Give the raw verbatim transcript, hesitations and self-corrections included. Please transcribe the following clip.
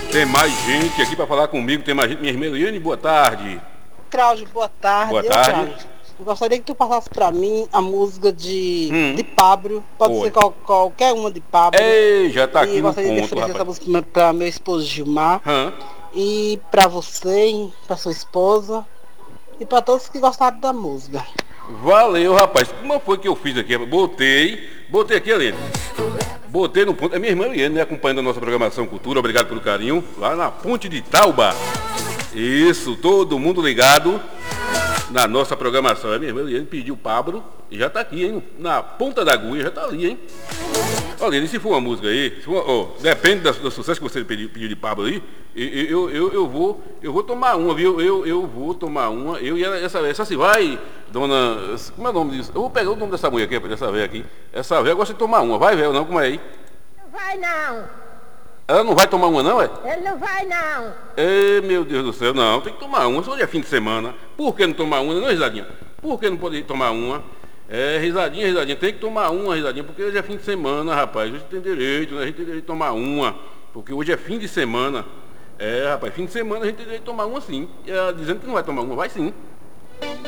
Tem mais gente aqui para falar comigo, tem mais gente. Minha irmã Eliane, boa tarde. Cláudio, boa tarde. Boa Eu, tarde. Cláudio, eu gostaria que tu passasse pra mim a música de, Hum. de Pablo. Pode Oi. ser qual- qualquer uma de Pablo. Ei, já tá E aqui eu no gostaria de ponto, oferecer essa rapaz. música pra meu esposo Gilmar. Hã? E pra você, pra sua esposa. E pra todos que gostaram da música. Valeu, rapaz. Como foi que eu fiz aqui? Botei, botei aqui, Eliane. Botei no ponto. É minha irmã Eliane, né? Acompanhando a nossa programação Cultura. Obrigado pelo carinho. Lá na Ponte de Tauba. Isso, todo mundo ligado na nossa programação. É minha irmã Eliane, pediu o Pablo e já tá aqui, hein? Na ponta da agulha, já tá ali, hein? Olha, e se for uma música aí, se for, ó, depende do, do sucesso que você pediu, pediu de Pablo aí, eu, eu, eu, eu, vou, eu vou tomar uma, viu? Eu, eu vou tomar uma. Eu e ela, essa, essa se vai, dona. Como é o nome disso? Eu vou pegar o nome dessa mulher aqui, dessa velha aqui. Essa velha gosta de tomar uma. Vai, velho, não? Como é aí? Não vai não, Ela não vai tomar uma, não, é? ele não vai não. Ei, meu Deus do céu, não, tem que tomar uma. Só hoje é fim de semana. Por que não tomar uma? Não, risadinha. Por que não pode tomar uma? É, risadinha, risadinha. Tem que tomar uma, risadinha, porque hoje é fim de semana, rapaz. Hoje tem direito, né? A gente tem direito de tomar uma. Porque hoje é fim de semana. É, rapaz, fim de semana a gente tem direito de tomar uma sim. E ela dizendo que não vai tomar uma, vai sim.